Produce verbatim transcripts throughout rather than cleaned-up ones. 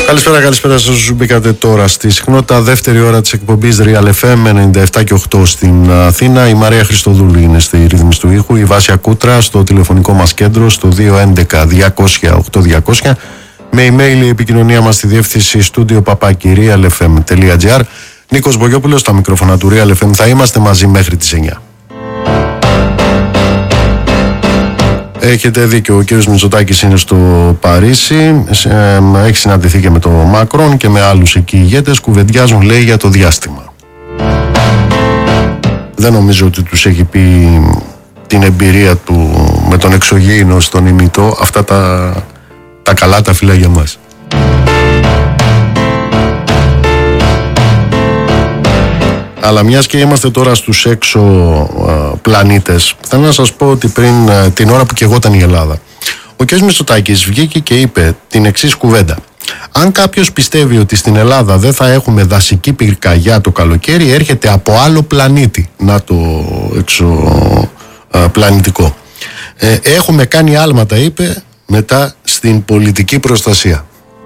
Καλησπέρα, καλησπέρα σας όσους μπήκατε τώρα στη συχνότητα. Δεύτερη ώρα της εκπομπής Real εφ εμ ενενήντα επτά και οκτώ στην Αθήνα. Η Μαρία Χριστοδούλου είναι στη ρύθμιση του ήχου. Η Βάσια Κούτρα στο τηλεφωνικό μας κέντρο στο δύο έντεκα διακόσια οκτώ διακόσια. Με email η επικοινωνία μας στη διεύθυνση στούντιο παπάκι real f m τελεία g r. Νίκος Μπογιόπουλος στα μικρόφωνα του Real εφ εμ. Θα είμαστε μαζί μέχρι τις εννιά. Έχετε δίκιο, ο κ. Μητσοτάκης είναι στο Παρίσι, έχει συναντηθεί και με τον Μακρόν και με άλλους εκεί ηγέτες, κουβεντιάζουν λέει για το διάστημα. Δεν νομίζω ότι τους έχει πει την εμπειρία του με τον εξωγήινο στον ημιτό, αυτά τα, τα καλά τα φύλλα για μας. Αλλά μιας και είμαστε τώρα στους έξω α, πλανήτες, θέλω να σας πω ότι πριν α, την ώρα που καιγόταν η Ελλάδα, ο κ. Μητσοτάκης βγήκε και είπε την εξής κουβέντα. Αν κάποιος πιστεύει ότι στην Ελλάδα δεν θα έχουμε δασική πυρκαγιά το καλοκαίρι, έρχεται από άλλο πλανήτη. Να το εξωπλανητικό. Ε, έχουμε κάνει άλματα, είπε, μετά στην πολιτική προστασία.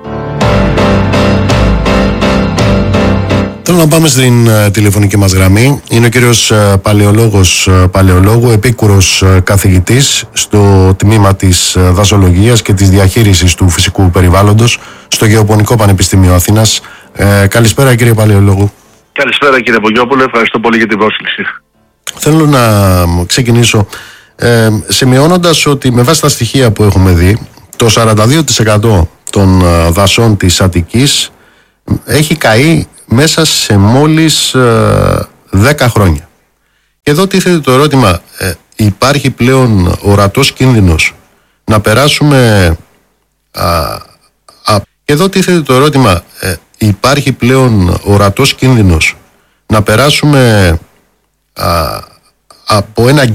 Θέλω να πάμε στην uh, τηλεφωνική μας γραμμή. Είναι ο κύριος uh, Παλαιολόγος uh, Παλαιολόγου, επίκουρος uh, καθηγητής στο τμήμα της uh, δασολογίας και της διαχείρισης του φυσικού περιβάλλοντος στο Γεωπονικό Πανεπιστήμιο Αθήνας. Uh, καλησπέρα κύριε Παλαιολόγου. Καλησπέρα κύριε Μπογιόπουλε, ευχαριστώ πολύ για την πρόσκληση. Θέλω να ξεκινήσω ε, σημειώνοντας ότι με βάση τα στοιχεία που έχουμε δει, το σαράντα δύο τοις εκατό των uh, δασών της Αττικής έχει καεί μέσα σε μόλις ε, δέκα χρόνια. Και εδώ τίθεται το ερώτημα, ε, υπάρχει πλέον ορατός κίνδυνος να περάσουμε α, α, και εδώ τίθεται το ερώτημα, ε, υπάρχει πλέον ορατός κίνδυνος να περάσουμε α, από ένα